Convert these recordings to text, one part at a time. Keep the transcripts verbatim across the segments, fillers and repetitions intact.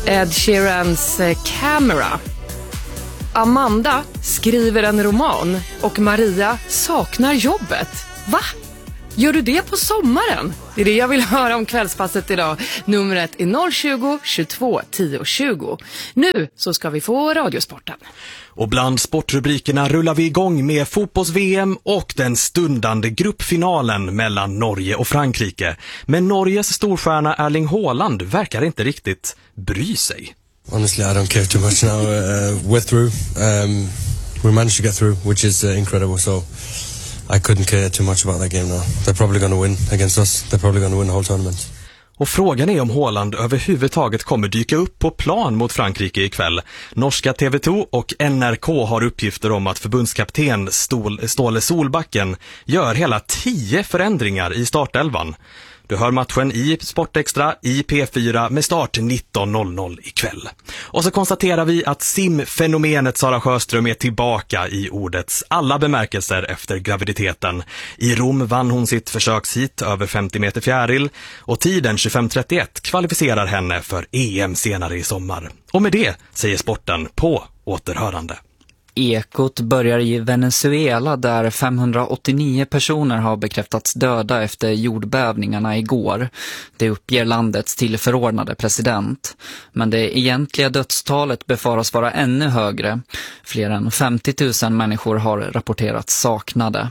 Ed Sheerans Camera. Amanda skriver en roman och Maria saknar jobbet. Va? Gör du det på sommaren? Det är det jag vill höra om kvällspasset idag. Numret är noll tjugo, tjugotvå, tio, tjugo. Nu så ska vi få Radiosporten. Och bland sportrubrikerna rullar vi igång med fotbolls-V M och den stundande gruppfinalen mellan Norge och Frankrike. Men Norges storstjärna Erling Haaland verkar inte riktigt bry sig. Honestly, I don't care too much now. Uh, we're through. Um, we managed to get through, which is uh, incredible. So I couldn't care too much about that game now. They're probably going to win against us. They're probably going to win the whole tournament. Och frågan är om Haaland överhuvudtaget kommer dyka upp på plan mot Frankrike ikväll. Norska T V två och N R K har uppgifter om att förbundskapten Ståle Solbacken gör hela tio förändringar i startelvan. Du hör matchen i Sportextra i P fyra med start nitton noll noll ikväll. Och så konstaterar vi att simfenomenet Sara Sjöström är tillbaka i ordets alla bemärkelser efter graviditeten. I Rom vann hon sitt försökshit över femtio meter fjäril och tiden tjugofem trettioett kvalificerar henne för E M senare i sommar. Och med det säger sporten på återhörande. Ekot börjar i Venezuela där femhundraåttionio personer har bekräftats döda efter jordbävningarna igår. Det uppger landets tillförordnade president. Men det egentliga dödstalet befaras vara ännu högre. Fler än femtio tusen människor har rapporterats saknade.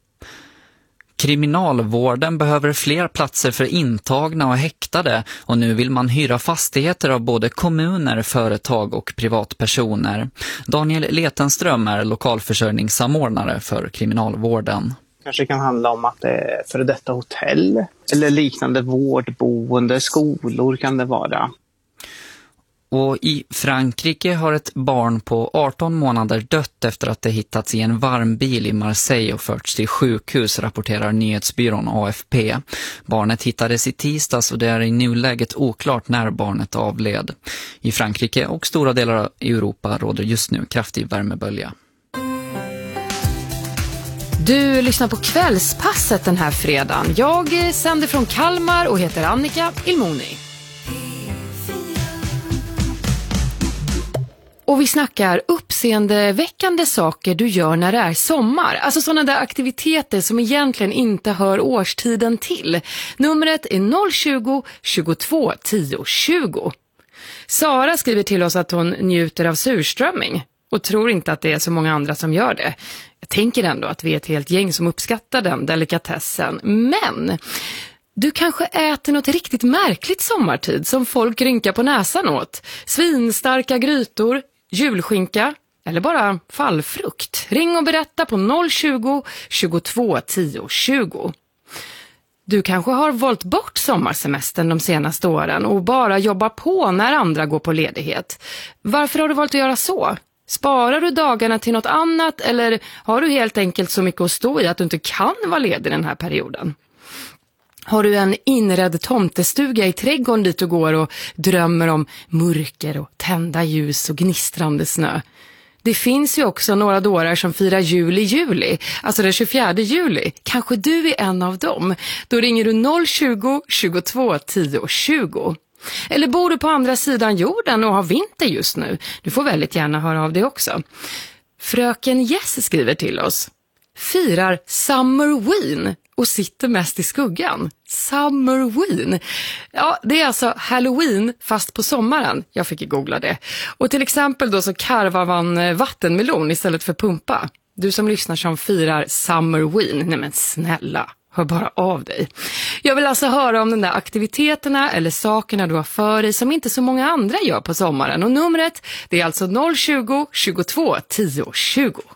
Kriminalvården behöver fler platser för intagna och häktade och nu vill man hyra fastigheter av både kommuner, företag och privatpersoner. Daniel Letenström är lokalförsörjningssamordnare för kriminalvården. Kanske kan handla om att det är före detta hotell eller liknande vårdboende, skolor kan det vara. Och i Frankrike har ett barn på arton månader dött efter att det hittats i en varm bil i Marseille och förts till sjukhus, rapporterar nyhetsbyrån A F P. Barnet hittades i tisdags och det är i nuläget oklart när barnet avled. I Frankrike och stora delar av Europa råder just nu kraftig värmebölja. Du lyssnar på kvällspasset den här fredagen. Jag sänder från Kalmar och heter Annika Ilmoni. Och vi snackar uppseendeväckande saker du gör när det är sommar. Alltså sådana där aktiviteter som egentligen inte hör årstiden till. Numret är noll tjugo, tjugotvå, tio, tjugo. Sara skriver till oss att hon njuter av surströmming och tror inte att det är så många andra som gör det. Jag tänker ändå att vi är ett helt gäng som uppskattar den delikatessen. Men du kanske äter något riktigt märkligt sommartid som folk rynkar på näsan åt. Svinstarka grytor, julskinka eller bara fallfrukt. Ring och berätta på noll tjugo, tjugotvå, tio, tjugo. Du kanske har valt bort sommarsemestern de senaste åren och bara jobbar på när andra går på ledighet. Varför har du valt att göra så? Sparar du dagarna till något annat eller har du helt enkelt så mycket att stå i att du inte kan vara ledig den här perioden? Har du en inredd tomtestuga i trädgården dit du går och drömmer om mörker och tända ljus och gnistrande snö? Det finns ju också några dårar som firar jul i juli, alltså den tjugofjärde juli. Kanske du är en av dem. Då ringer du noll tjugo, tjugotvå, tio, tjugo. Eller bor du på andra sidan jorden och har vinter just nu? Du får väldigt gärna höra av det också. Fröken Jess skriver till oss. Firar Summerween och sitter mest i skuggan. Summerween. Ja, det är alltså Halloween fast på sommaren. Jag fick googla det. Och till exempel då så karvar man vattenmelon istället för pumpa. Du som lyssnar som firar Summerween. Nej men snälla, hör bara av dig. Jag vill alltså höra om de där aktiviteterna eller sakerna du har för dig som inte så många andra gör på sommaren. Och numret, det är alltså noll tjugo, tjugotvå, tio, tjugo.